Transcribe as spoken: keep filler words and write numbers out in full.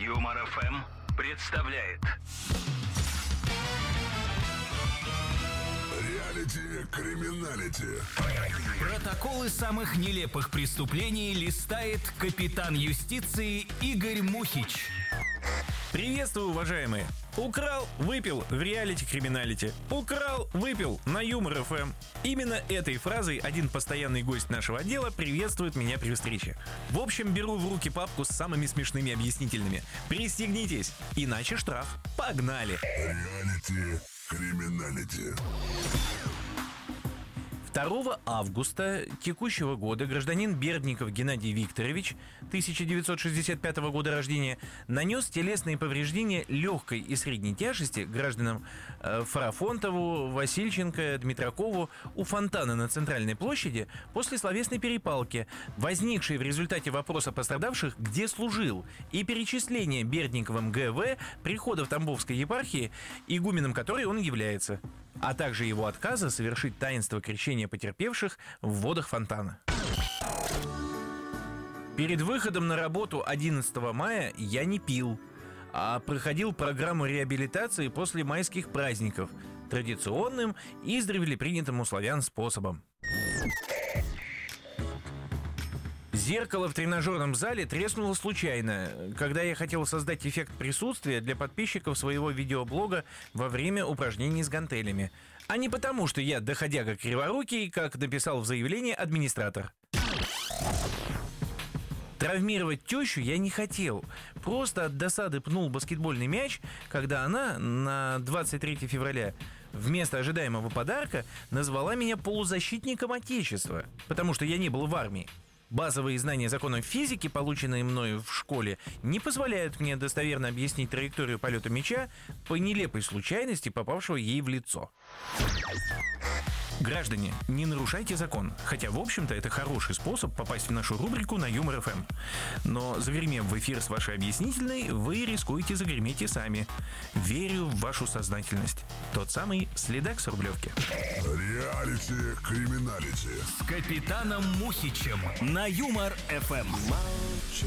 Юмор эф эм представляет Реалити-криминалити. Протоколы самых нелепых преступлений листает капитан юстиции Игорь Мухич. Приветствую, уважаемые! Украл, выпил в реалити-криминалити. Украл, выпил на Юмор эф эм. Именно этой фразой один постоянный гость нашего отдела приветствует меня при встрече. В общем, беру в руки папку с самыми смешными объяснительными. Пристегнитесь, иначе штраф. Погнали! Реалити-криминалити. второго августа текущего года гражданин Бердников Геннадий Викторович, тысяча девятьсот шестьдесят пятого года рождения, нанес телесные повреждения легкой и средней тяжести гражданам э, Фарафонтову, Васильченко, Дмитракову у фонтана на Центральной площади после словесной перепалки, возникшей в результате вопроса пострадавших, где служил, и перечисления Бердниковым гэ вэ прихода в Тамбовской епархии, игуменом которой он является, а также его отказа совершить таинство крещения потерпевших в водах фонтана. Перед выходом на работу одиннадцатого мая я не пил, а проходил программу реабилитации после майских праздников, традиционным, издревле принятым у славян способом. Зеркало в тренажерном зале треснуло случайно, когда я хотел создать эффект присутствия для подписчиков своего видеоблога во время упражнений с гантелями, а не потому, что я доходяга криворукий, как написал в заявлении администратор. Травмировать тещу я не хотел, просто от досады пнул баскетбольный мяч, когда она на двадцать третьего февраля вместо ожидаемого подарка назвала меня полузащитником Отечества, потому что я не был в армии. Базовые знания законов физики, полученные мною в школе, не позволяют мне достоверно объяснить траекторию полета мяча по нелепой случайности, попавшего ей в лицо. Граждане, не нарушайте закон, хотя, в общем-то, это хороший способ попасть в нашу рубрику на Юмор эф эм. Но, загремев в эфир с вашей объяснительной, вы рискуете загреметь и сами. Верю в вашу сознательность. Тот самый следак с Рублевки. Реалити-криминалити. С капитаном Мухичем на Юмор эф эм. Молча